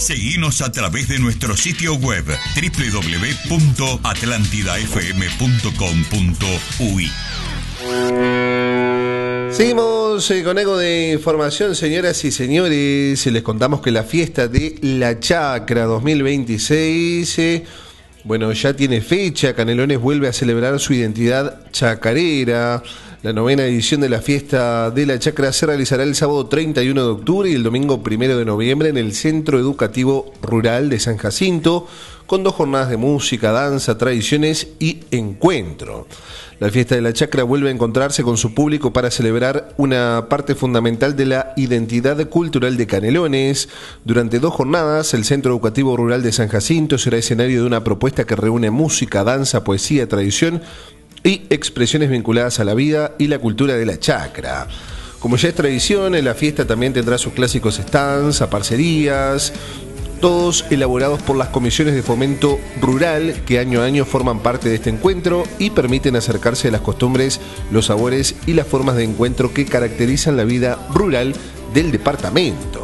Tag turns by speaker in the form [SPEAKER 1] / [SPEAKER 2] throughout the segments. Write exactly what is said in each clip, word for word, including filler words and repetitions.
[SPEAKER 1] Seguinos a través de nuestro sitio web doble u doble u doble u punto atlantida f m punto com punto u y.
[SPEAKER 2] Seguimos eh, con algo de información, señoras y señores. Les contamos que la fiesta de La Chacra dos mil veintiséis, eh, bueno, ya tiene fecha. Canelones vuelve a celebrar su identidad chacarera. La novena edición de la fiesta de La Chacra se realizará el sábado treinta y uno de octubre y el domingo primero de noviembre en el Centro Educativo Rural de San Jacinto, con dos jornadas de música, danza, tradiciones y encuentro. La fiesta de La Chacra vuelve a encontrarse con su público para celebrar una parte fundamental de la identidad cultural de Canelones. Durante dos jornadas, el Centro Educativo Rural de San Jacinto será escenario de una propuesta que reúne música, danza, poesía, tradición y expresiones vinculadas a la vida y la cultura de La Chacra. Como ya es tradición, en la fiesta también tendrá sus clásicos stands, parcerías, todos elaborados por las comisiones de fomento rural que año a año forman parte de este encuentro y permiten acercarse a las costumbres, los sabores y las formas de encuentro que caracterizan la vida rural del departamento.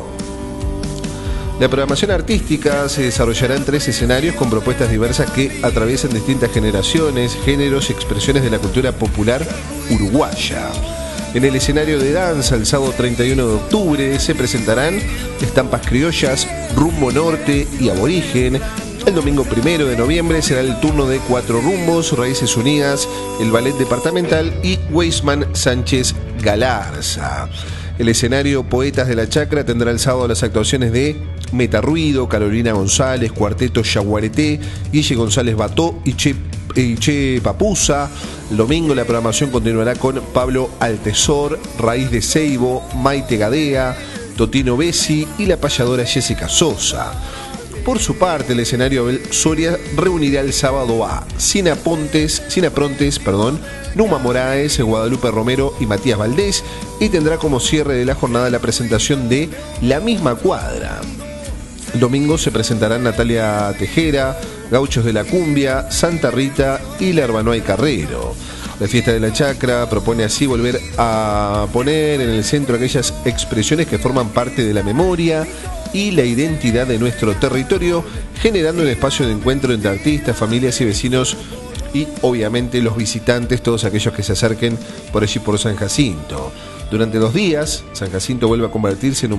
[SPEAKER 2] La programación artística se desarrollará en tres escenarios con propuestas diversas que atraviesan distintas generaciones, géneros y expresiones de la cultura popular uruguaya. En el escenario de danza, el sábado treinta y uno de octubre, se presentarán estampas criollas, rumbo norte y aborigen. El domingo primero de noviembre será el turno de Cuatro Rumbos, Raíces Unidas, el Ballet Departamental y Weisman Sánchez Galarza. El escenario Poetas de La Chacra tendrá el sábado las actuaciones de Metarruido, Carolina González, Cuarteto Yaguareté, Guille González Bató y Che, y che Papusa. El domingo la programación continuará con Pablo Altesor, Raíz de Ceibo, Maite Gadea, Totino Bessi y la payadora Jessica Sosa. Por su parte, el escenario Abel Soria reunirá el sábado a Sina Pontes, Sina Prontes, perdón, Numa Moraes, Guadalupe Romero y Matías Valdés, y tendrá como cierre de la jornada la presentación de La Misma Cuadra. El domingo se presentarán Natalia Tejera, Gauchos de la Cumbia, Santa Rita y la Herbanoy Carrero. La fiesta de La Chacra propone así volver a poner en el centro aquellas expresiones que forman parte de la memoria y la identidad de nuestro territorio, generando un espacio de encuentro entre artistas, familias y vecinos y obviamente los visitantes, todos aquellos que se acerquen por allí por San Jacinto. Durante dos días, San Jacinto vuelve a convertirse en un